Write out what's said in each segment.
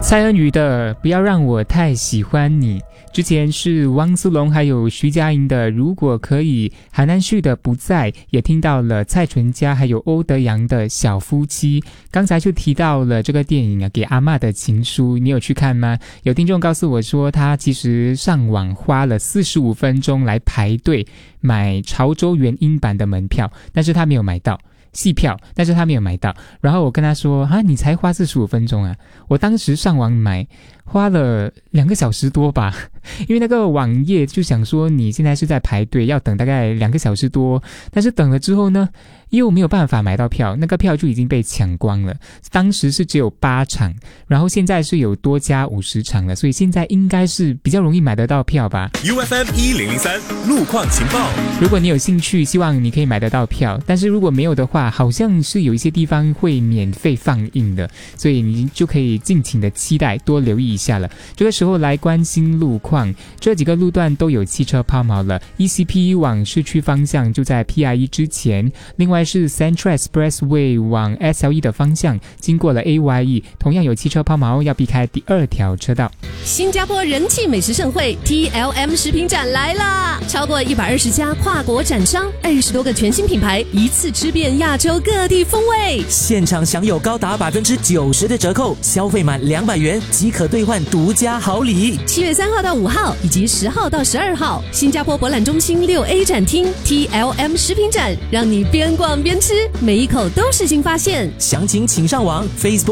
蔡恩瑜的不要让我太喜欢你，之前是汪苏泷还有徐佳莹的如果可以，韩南旭的不在，也听到了蔡淳佳还有欧德阳的小夫妻。刚才就提到了这个电影啊，给阿嬷的情书，你有去看吗？有听众告诉我说，他其实上网花了45分钟来排队买潮州原音版的门票，但是他没有买到戏票，但是他没有买到。然后我跟他说啊，你才花45分钟啊？我当时上网买花了2个小时多吧，因为那个网页就想说你现在是在排队，要等大概2个小时多，但是等了之后呢，又没有办法买到票，那个票就已经被抢光了。当时是只有8场，然后现在是有多加50场了，所以现在应该是比较容易买得到票吧。 UFM 1003路况情报， 如果你有兴趣，希望你可以买得到票，但是如果没有的话，好像是有一些地方会免费放映的，所以你就可以尽情的期待，多留意一下了。这个时候来关心路况，这几个路段都有汽车抛锚了。 ECP 往市区方向就在 PIE 之前，另外是 Central Expressway 往 SLE 的方向经过了 AYE， 同样有汽车抛锚，要避开第2条车道。 新加坡人气美食盛会 TLM 食品展来啦！超过120家跨国展商，20多个全新品牌，一次吃遍亚洲各地风味。 现场享有高达90%的折扣，消费满200元即可兑换独家好礼。 7月3号到5号以及10号到12号，新加坡博览中心6A 展厅 TLM 食品展，让你边逛边吃，每一口都是新发现。 详情请上网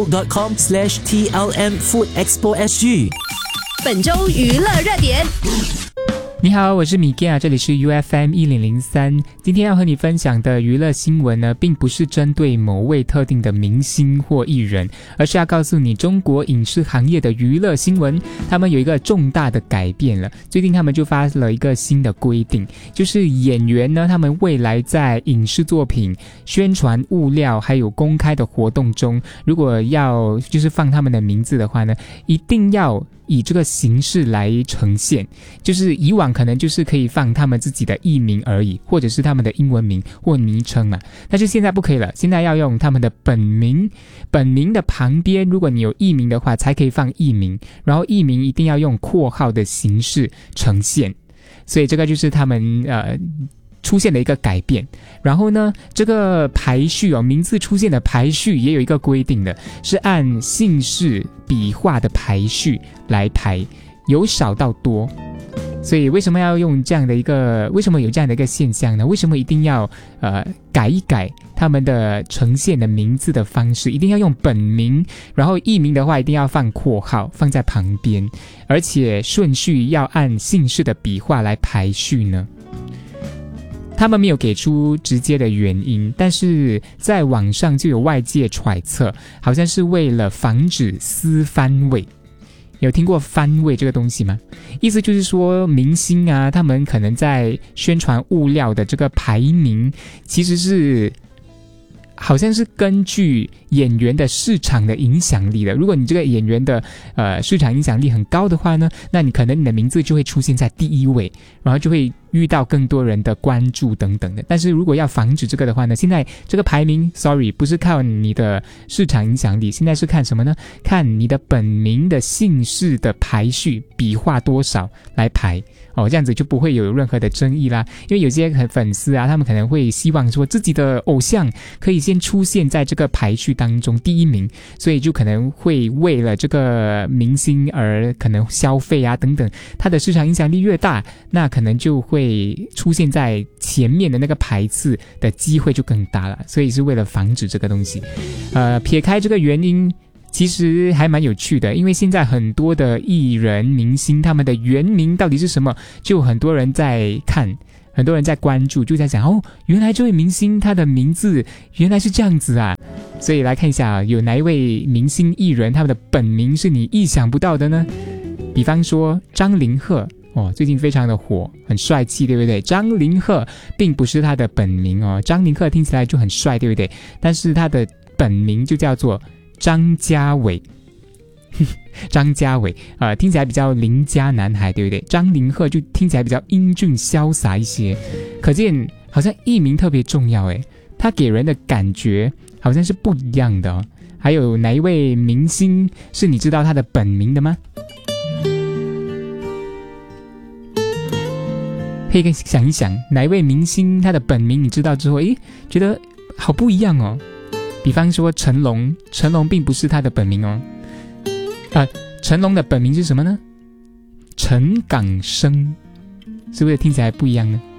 facebook.com/TLMFoodExpoSG。 本周娱乐热点。 你好，我是米健啊，这里是 UFM 1003。今天要和你分享的娱乐新闻呢，并不是针对某位特定的明星或艺人，而是要告诉你中国影视行业的娱乐新闻，他们有一个重大的改变了。最近他们就发了一个新的规定，就是演员呢，他们未来在影视作品、宣传物料还有公开的活动中，如果要就是放他们的名字的话呢，一定要以这个形式来呈现。就是以往可能就是可以放他们自己的艺名而已，或者是他们的英文名或昵称嘛，但是现在不可以了，现在要用他们的本名，本名的旁边如果你有艺名的话才可以放艺名，然后艺名一定要用括号的形式呈现。所以这个就是他们出现的一个改变。然后呢，这个排序名字出现的排序也有一个规定的，是按姓氏笔画的排序来排，由少到多。所以为什么要用这样的一个，为什么有这样的一个现象呢？为什么一定要改一改他们的呈现的名字的方式，一定要用本名，然后艺名的话一定要放括号放在旁边，而且顺序要按姓氏的笔画来排序呢？他们没有给出直接的原因，但是在网上就有外界揣测，好像是为了防止私番位。有听过番位这个东西吗？意思就是说明星啊，他们可能在宣传物料的这个排名，其实是好像是根据演员的市场的影响力的。如果你这个演员的市场影响力很高的话呢，那你可能你的名字就会出现在第1位，然后就会遇到更多人的关注等等的。但是如果要防止这个的话呢，现在这个排名 sorry 不是靠你的市场影响力，现在是看什么呢？看你的本名的姓氏的排序笔画多少来排这样子就不会有任何的争议啦。因为有些粉丝啊，他们可能会希望说自己的偶像可以先出现在这个排序当中第1名，所以就可能会为了这个明星而可能消费啊等等，他的市场影响力越大，那可能就会出现在前面的那个排次的机会就更大了。所以是为了防止这个东西。撇开这个原因，其实还蛮有趣的，因为现在很多的艺人明星他们的原名到底是什么，就很多人在看，很多人在关注，就在想原来这位明星他的名字原来是这样子啊。所以来看一下有哪一位明星艺人他们的本名是你意想不到的呢？比方说张凌赫最近非常的火，很帅气，对不对？张凌赫并不是他的本名张凌赫听起来就很帅，对不对？但是他的本名就叫做张家伟。张家伟听起来比较邻家男孩，对不对？张凌赫就听起来比较英俊潇洒一些，可见好像艺名特别重要他给人的感觉好像是不一样的还有哪一位明星是你知道他的本名的吗？可以想一想，哪一位明星他的本名你知道之后，觉得好不一样哦。比方说成龙，成龙并不是他的本名哦。成龙的本名是什么呢？陈港生，是不是听起来不一样呢？